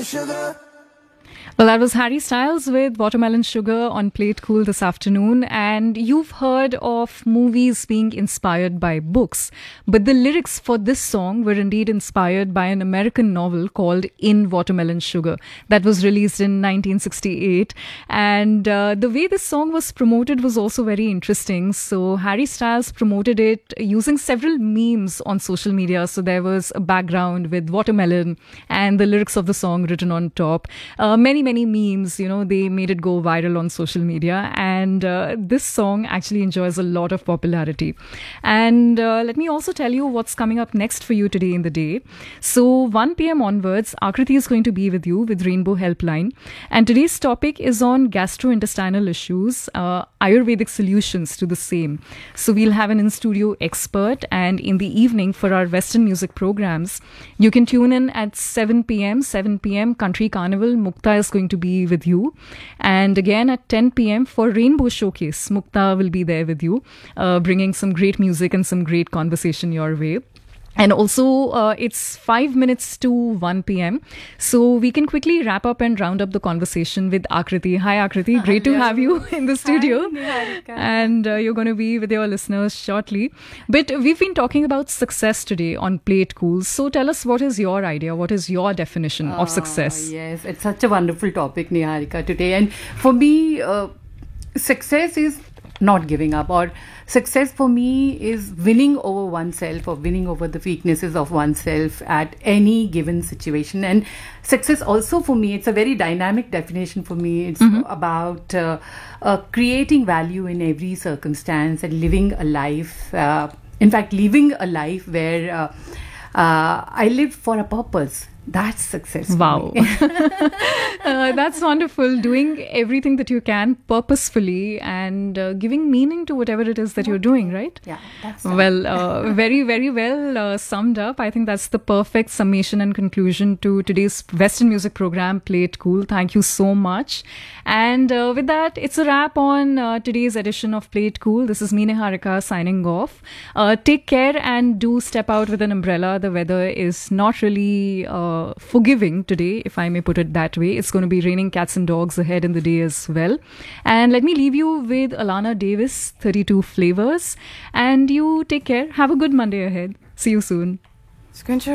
Sugar. Well, that was Harry Styles with Watermelon Sugar on Plate Cool this afternoon. And you've heard of movies being inspired by books. But the lyrics for this song were indeed inspired by an American novel called In Watermelon Sugar that was released in 1968. And the way this song was promoted was also very interesting. So Harry Styles promoted it using several memes on social media. So there was a background with watermelon and the lyrics of the song written on top. Many memes, they made it go viral on social media. And this song actually enjoys a lot of popularity. And let me also tell you what's coming up next for you today in the day. So 1 p.m. onwards, Akriti is going to be with you with Rainbow Helpline. And today's topic is on gastrointestinal issues, Ayurvedic solutions to the same. So we'll have an in-studio expert. And in the evening for our Western music programs, you can tune in at 7 p.m. Country Carnival. Mukta is going to be with you. And again at 10 p.m. for Rainbow Showcase, Mukta will be there with you, bringing some great music and some great conversation your way. And also, it's 5 minutes to 1 p.m. So we can quickly wrap up and round up the conversation with Akriti. Hi, Akriti. Great to have you in the studio. Hi, and you're going to be with your listeners shortly. But we've been talking about success today on Plate Cool. So tell us, what is your idea? What is your definition of success? Yes, it's such a wonderful topic, Niharika, today. And for me, success is not giving up, or success for me is winning over oneself or winning over the weaknesses of oneself at any given situation. And success also for me, it's a very dynamic definition for me. It's about creating value in every circumstance and living a life, living a life where I live for a purpose. That's success. Wow. That's wonderful. Doing everything that you can purposefully and giving meaning to whatever it is that you're doing, right? Yeah, that's well, very, very well summed up. I think that's the perfect summation and conclusion to today's Western music program, Plate Cool. Thank you so much. And with that, it's a wrap on today's edition of Plate Cool. This is me, Niharika, signing off. Take care and do step out with an umbrella. The weather is not really forgiving today, if I may put it that way. It's going to be raining cats and dogs ahead in the day as well. And let me leave you with Alana Davis, 32 Flavors. And you take care. Have a good Monday ahead. See you soon.